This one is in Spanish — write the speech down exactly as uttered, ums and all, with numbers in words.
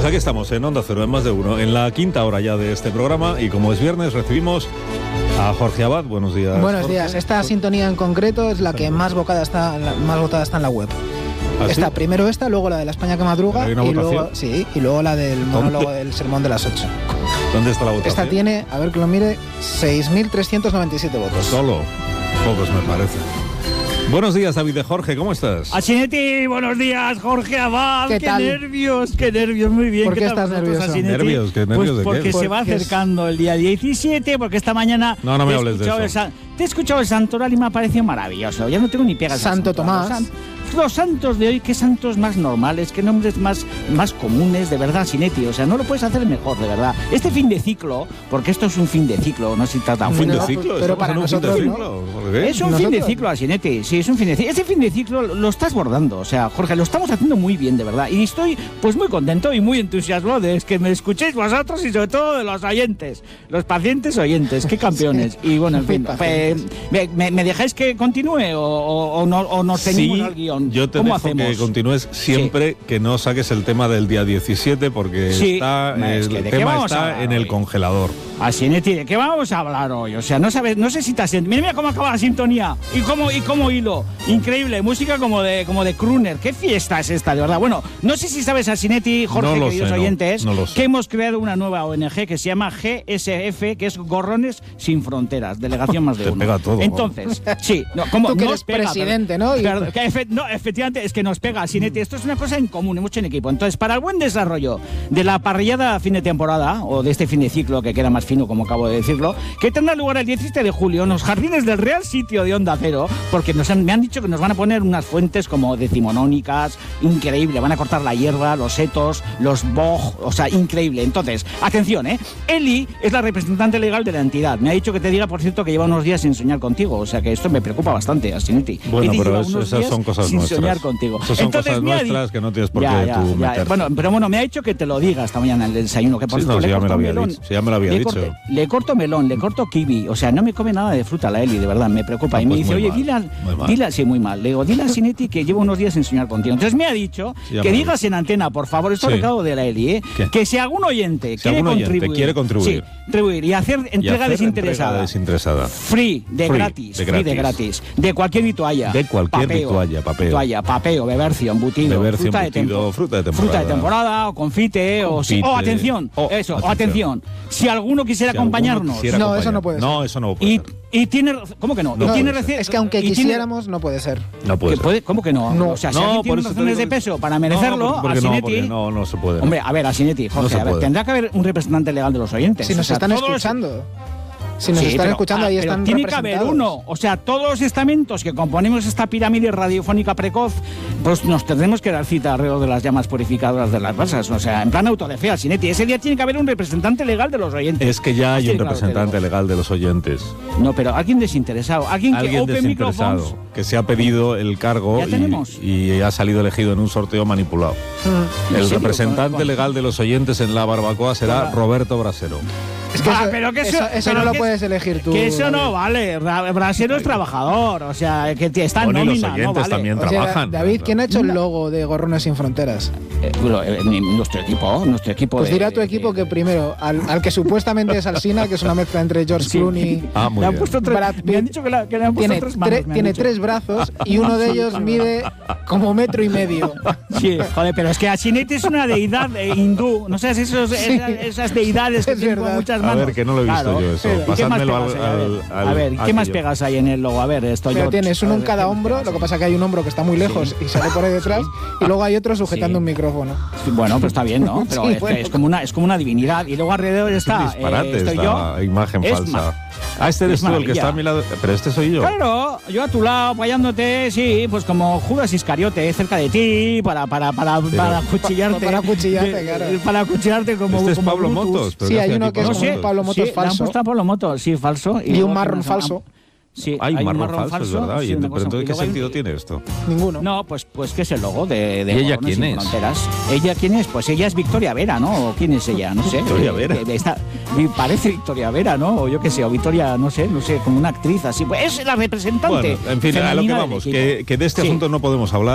Pues aquí estamos en Onda Cero, en Más de Uno, en la quinta hora ya de este programa, y como es viernes recibimos a Jorge Abad. Buenos días. Buenos Jorge. días. Esta sintonía en concreto es la que más vocada está, la, más votada está en la web. ¿Ah, Esta, sí? primero esta, luego la de la España que madruga y luego, sí, y luego la del monólogo del sermón de las ocho. ¿Dónde está la votación? Esta tiene, a ver que lo mire, seis mil trescientos noventa y siete votos. Solo. Pocos me parece. Buenos días, David de Jorge, ¿cómo estás? Asinetti, buenos días, Jorge Abad. ¿Qué qué tal? nervios, qué nervios, muy bien. ¿Por qué tal estás vosotros, nervioso? Asinetti? ¿Nervios? ¿Qué nervios Pues de porque qué? se va Porque es- acercando el día diecisiete, porque esta mañana... No, no me te he hables de escuchado eso. el san- Te he escuchado el santoral y me ha parecido maravilloso. Ya no tengo ni pegas. al Santo santoral. Tomás. Los, san- los santos de hoy, qué santos más normales, qué nombres más, más comunes, de verdad, Asinetti. O sea, no lo puedes hacer mejor, de verdad. Este fin de ciclo, porque esto es un fin de ciclo, no se trata de ¿Un fin de No, ciclo? pero ¿Estamos para en un fin de nosotros, ¿no? ciclo? ¿Por qué? Es un ¿Nosotros? fin de ciclo, Asinetti, sí, es un fin de ciclo. Este fin de ciclo lo estás bordando, o sea, Jorge, lo estamos haciendo muy bien, de verdad. Y estoy, pues, muy contento y muy entusiasmado de que me escuchéis vosotros y sobre todo de los oyentes, los pacientes oyentes, qué campeones. Sí. Y bueno, en Muy fin, pacientes. pues, me, me- me dejáis que continúe o, o- o no, o nos ceñimos Sí, al guión? yo te ¿Cómo dejo hacemos? que continúes siempre que no saques el tema del día diecisiete, porque Sí, está, es el que ¿de qué tema vamos a está hablar en el hoy? congelador. Asinetti, ¿de qué vamos a hablar hoy? O sea, no sabes, no sé si te has... Mira, mira cómo acaba la sintonía y cómo, y cómo hilo. Increíble, música como de, como de crooner. ¿Qué fiesta es esta, de verdad? Bueno, no sé si sabes, Asinetti, Jorge, No lo queridos sé, no, oyentes, no lo sé. que hemos creado una nueva O N G que se llama G S F, que es Gorrones Sin Fronteras, Delegación Más de Te Uno. pega todo. Entonces, sí, no, como Tú que no eres os pega, presidente, pero- ¿no? Y- pero- que efe- no, efectivamente, es que nos pega, Asinetti. Esto es una cosa en común, mucho en equipo. Entonces, para el buen desarrollo de la parrillada a fin de temporada, o de este fin de ciclo, que queda más fino, como acabo de decirlo, que tendrá lugar el diecisiete de julio en los jardines del Real Sitio de Onda Cero, porque nos han, me han dicho que nos van a poner unas fuentes como decimonónicas, increíble, van a cortar la hierba, los setos, los boj, o sea, increíble. Entonces, atención, ¿eh? Eli es la representante legal de la entidad. Me ha dicho que te diga, por cierto, que lleva unos días sin soñar contigo, o sea que esto me preocupa bastante, Asinetti. Bueno, Eli pero lleva eso- unos esas días son cosas sin nuestras. soñar contigo. Esas son Entonces, cosas me ha nuestras di- que no tienes por Ya, qué ya, tú ya. meterte. Bueno, pero bueno, me ha dicho que te lo diga esta mañana en el desayuno. Que por Sí, cierto, no, le si ya me corto lo había melón. dicho, si ya me lo había le dicho. corto- le corto melón, le corto kiwi. O sea, no me come nada de fruta la Eli, de verdad, me preocupa. Ah, y me pues dice, muy oye, mal, dile, al- muy mal. dile, sí, muy mal. Le digo, dile a Sinetti que llevo unos días sin soñar contigo. Entonces me ha dicho Sí, ya que me lo digas en antena, por favor, esto Sí. es recado de la Eli, ¿eh? ¿Qué? Que si algún oyente Si quiere algún oyente contribuir. quiere contribuir. Sí, contribuir y hacer Y entrega hacer desinteresada. entrega desinteresada. Free, de Free, gratis, de free de gratis. gratis. De cualquier toalla. De cualquier toalla, papeo. Toalla, papeo, bebercio, embutido. Bebercio, fruta de embutido, tempo- fruta de temporada. Fruta de temporada, o confite, o, si- Confite. o atención, O, eso, o atención. atención. Si alguno quisiera Si alguno acompañarnos. quisiera No, acompañar- eso no puede ser. No, eso no puede Y, ser. y tiene. ¿Cómo que no? No Y tiene puede ser. reci- Es que aunque y tiene- quisiéramos, no puede ser. No puede que ser. puede- ¿Cómo que no? No. O sea, si No, alguien por tiene eso te razones digo de que- peso para merecerlo, No, porque a no, Sinetti- porque no, no se puede. Hombre, a ver, a Sinetti, Jorge, se a ver, puede. tendrá que haber un representante legal de los oyentes. Si O nos sea, están todos- escuchando. Si nos Sí, están pero- escuchando, ah, ahí pero están tiene que haber representados. uno. O sea, todos los estamentos que componemos esta pirámide radiofónica precoz, pues nos tendremos que dar cita alrededor de las llamas purificadoras de las masas. O sea, en plan autodefea, Sinetti. Ese día tiene que haber un representante legal de los oyentes. Es que ya hay Sí, un claro, representante te digo. legal de los oyentes. No, pero alguien desinteresado. Alguien que Alguien open desinteresado microphones. que se ha pedido el cargo Ya tenemos. y, y ha salido elegido en un sorteo manipulado. Mm. ¿En El serio? representante Bueno. legal de los oyentes en la barbacoa será Hola. Roberto Brasero. Es que Ah, eso, pero que eso- eso, eso pero no lo que- puedes elegir tú. Que eso no David. vale. Ra- Brasero es trabajador. O sea, que t- está en Bueno, y los nómina, no oyentes vale. también O sea, trabajan. David, ¿quién ha hecho el logo de Gorrones Sin Fronteras? Eh, bueno, eh, ni- nuestro equipo, nuestro equipo. Pues de- dirá tu de- equipo de- que primero, al, al que supuestamente es Alsina, que es una mezcla entre George Sí. Clooney. Ah, muy Le han bien. puesto tres, Brad me Pitt han dicho que, la- que le han puesto Tiene, tres manos. tre- me han tiene dicho. tres brazos y uno de ellos mide como metro y medio. Sí, joder, pero es que Asinetti es una deidad eh, hindú. No sé, esos, esas, esas deidades que Es tienen con verdad. muchas A manos. ver, que no lo he visto Claro. yo eso. ¿Y qué más Pasádmelo pegas al- ahí? A ver, al- a ver, al ¿qué más tío. pegas ahí en el logo? A ver, esto Pero yo. tienes uno en cada hombro, lo que pasa es que hay un hombro que está muy lejos y sale por ahí detrás, y luego hay otro sujetando Sí. un micrófono. Sí, bueno, pues está bien, ¿no? Pero Sí, es, que bueno. es como una, es como una divinidad. Y luego alrededor Es un está. disparate eh, estoy esta yo. imagen Es falsa. ma- Ah, este eres es tú el que maravilla. está a mi lado. Pero este soy yo. Claro, yo a tu lado apoyándote, sí, pues como Judas Iscariote, cerca de ti, para, para, para, para cuchillarte. Pa- para cuchillarte, De- claro. Para cuchillarte como. Este es como Pablo Brutus. Motos. pero Sí, ¿qué hay hace uno aquí que es Pablo como Motos? Pablo Motos Sí, le han falso. puesto a Pablo Motos, sí, falso. Y luego un marrón tiene una- falso. Sí, Hay un un marrón falso, es verdad. sí, ¿Y una ent- cosa. pero entonces, Y ¿qué luego hay- sentido tiene esto? Ninguno. No, pues, pues que es el logo de, de ¿Y ella Gorrones quién Sin es? Fronteras. ¿Ella quién es? Pues ella es Victoria Vera, ¿no? ¿O quién es ella? No sé. Victoria Eh, Vera. eh, está- me parece Victoria Vera, ¿no? O yo qué sé, o Victoria, no sé, no sé, como una actriz así. Pues es la representante. Bueno, en fin, a lo que femenina del vamos, equipo. que, que de este Sí. asunto no podemos hablar.